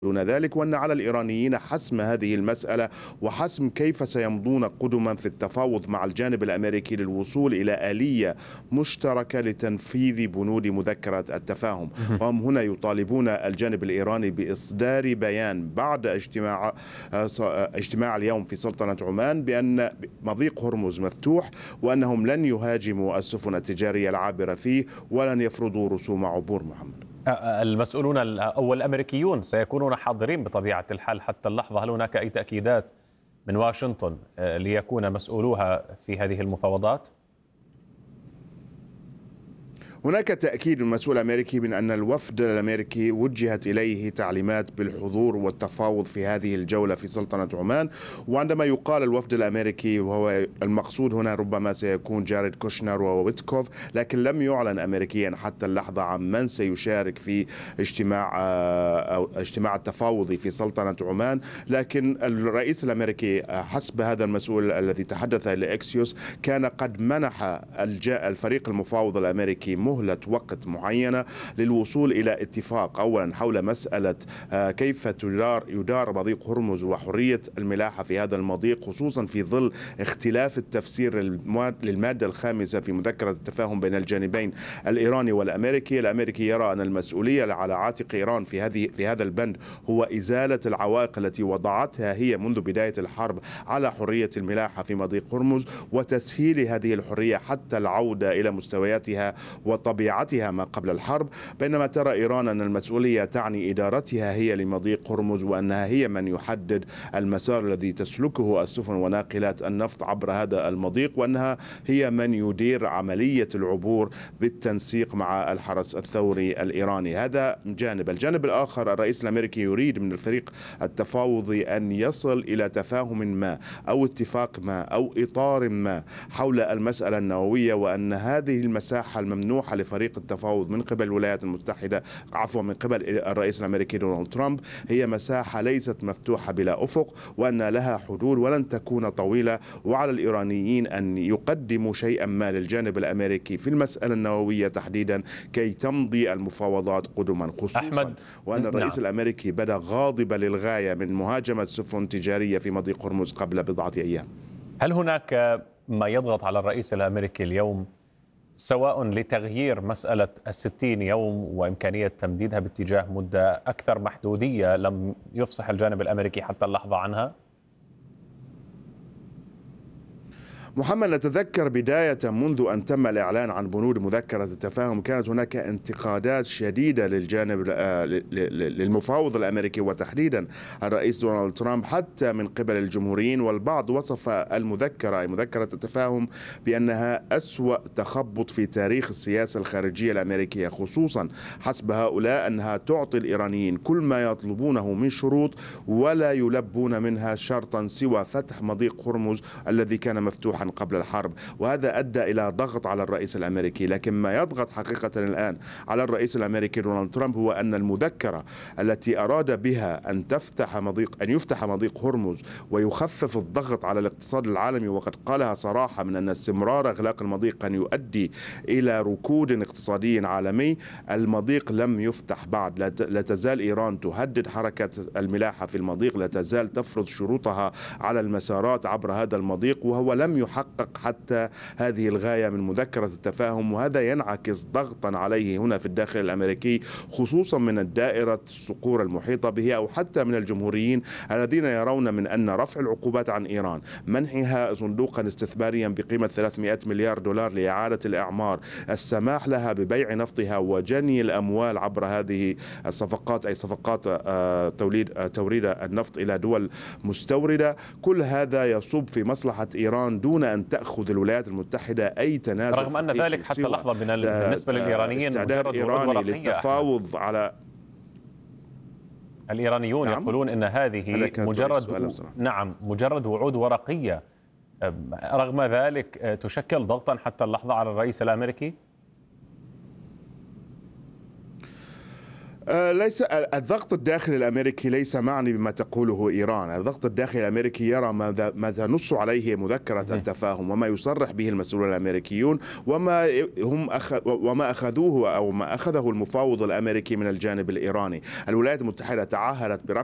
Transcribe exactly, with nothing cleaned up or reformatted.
دون ذلك، وأن على الإيرانيين حسم هذه المسألة وحسم كيف سيمضون قدما في التفاوض مع الجانب الأمريكي للوصول إلى آلية مشتركة لتنفيذ بنود مذكرة التفاهم. وهم هنا يطالبون الجانب الإيراني بإصدار بيان بعد اجتماع اجتماع اليوم في سلطنة عمان بأن مضيق هرمز مفتوح، وأنهم لن يهاجموا السفن التجارية العابرة فيه ولن يفرضوا رسوم عبور. محمد، المسؤولون أو الأمريكيون سيكونون حاضرين بطبيعة الحال حتى اللحظة. هل هناك أي تأكيدات من واشنطن ليكون مسؤولوها في هذه المفاوضات؟ هناك تأكيد من المسؤول الأمريكي من أن الوفد الأمريكي وجهت إليه تعليمات بالحضور والتفاوض في هذه الجولة في سلطنة عمان. وعندما يقال الوفد الأمريكي وهو المقصود هنا ربما سيكون جاريد كوشنر وويتكوف، لكن لم يعلن أمريكيا حتى اللحظة عن من سيشارك في اجتماع أو اجتماع التفاوض في سلطنة عمان. لكن الرئيس الأمريكي حسب هذا المسؤول الذي تحدث لإكسيوس كان قد منح الفريق المفاوض الأمريكي مهلة وقت معينة للوصول إلى اتفاق أولا حول مسألة كيف تدار يدار مضيق هرمز وحرية الملاحة في هذا المضيق، خصوصا في ظل اختلاف التفسير للمادة الخامسة في مذكرة التفاهم بين الجانبين الإيراني والأمريكي. الأمريكي يرى أن المسؤولية على عاتق إيران في هذه في هذا البند هو إزالة العوائق التي وضعتها هي منذ بداية الحرب على حرية الملاحة في مضيق هرمز، وتسهيل هذه الحرية حتى العودة إلى مستوياتها وطبيعتها ما قبل الحرب. بينما ترى إيران أن المسؤولية تعني إدارتها هي لمضيق هرمز، وأنها هي من يحدد المسار الذي تسلكه السفن وناقلات النفط عبر هذا المضيق، وأنها هي من يدير عملية العبور بالتنسيق مع الحرس الثوري الإيراني. هذا جانب. الجانب الآخر الرئيس الأمريكي يريد من الفريق التفاوضي أن يصل إلى تفاهم ما أو اتفاق ما أو إطار ما حول المسألة النووية، وأن هذه المساحة الممنوحة لفريق التفاوض من قبل الولايات المتحدة عفوا من قبل الرئيس الأمريكي دونالد ترامب هي مساحة ليست مفتوحة بلا أفق، وأن لها حدود ولن تكون طويلة، وعلى الإيرانيين أن يقدموا شيئا ما للجانب الأمريكي في المسألة النووية تحديدا كي تمضي المفاوضات قدما، خصوصا أحمد، وأن الرئيس نعم. الأمريكي بدا غاضبا للغاية من مهاجمة سفن تجارية في مضيق هرمز قبل بضعة أيام. هل هناك ما يضغط على الرئيس الأمريكي اليوم سواء لتغيير مسألة الستين يوم وإمكانية تمديدها باتجاه مدة أكثر محدودية لم يفصح الجانب الأمريكي حتى اللحظة عنها؟ محمد، نتذكر بداية منذ أن تم الإعلان عن بنود مذكرة التفاهم كانت هناك انتقادات شديدة للجانب للمفاوض الأمريكي وتحديدا الرئيس دونالد ترامب حتى من قبل الجمهوريين، والبعض وصف المذكرة أي مذكرة التفاهم بأنها أسوأ تخبط في تاريخ السياسة الخارجية الأمريكية، خصوصا حسب هؤلاء أنها تعطي الإيرانيين كل ما يطلبونه من شروط ولا يلبون منها شرطا سوى فتح مضيق هرمز الذي كان مفتوحا قبل الحرب. وهذا أدى إلى ضغط على الرئيس الأمريكي. لكن ما يضغط حقيقة الآن على الرئيس الأمريكي دونالد ترامب هو أن المذكرة التي أراد بها أن تفتح مضيق أن يفتح مضيق هرمز ويخفف الضغط على الاقتصاد العالمي، وقد قالها صراحة من أن استمرار إغلاق المضيق قد يؤدي إلى ركود اقتصادي عالمي. المضيق لم يفتح بعد، لا تزال إيران تهدد حركة الملاحة في المضيق، لا تزال تفرض شروطها على المسارات عبر هذا المضيق، وهو لم يحقق حتى هذه الغاية من مذكرة التفاهم. وهذا ينعكس ضغطا عليه هنا في الداخل الأمريكي، خصوصا من الدائرة الصقور المحيطة به أو حتى من الجمهوريين الذين يرون من أن رفع العقوبات عن إيران، منحها صندوقا استثماريا بقيمة ثلاثمئة مليار دولار لإعادة الإعمار، السماح لها ببيع نفطها وجني الأموال عبر هذه الصفقات أي صفقات توليد توريد النفط إلى دول مستوردة، كل هذا يصب في مصلحة إيران دون أن تأخذ الولايات المتحدة أي تنازل، رغم أن ذلك حتى لحظة بالنسبة للإيرانيين مجرد وعود ورقية. للتفاوض على الإيرانيون نعم؟ يقولون أن هذه مجرد نعم مجرد وعود ورقية، رغم ذلك تشكل ضغطا حتى اللحظة على الرئيس الأمريكي. ليس الضغط الداخلي الأمريكي ليس معني بما تقوله إيران. الضغط الداخلي الأمريكي يرى ماذا ماذا نص عليه مذكرة التفاهم وما يصرح به المسؤولون الأمريكيون وما هم أخ وما أخذوه أو ما أخذه المفاوض الأمريكي من الجانب الإيراني. الولايات المتحدة تعهدت برفع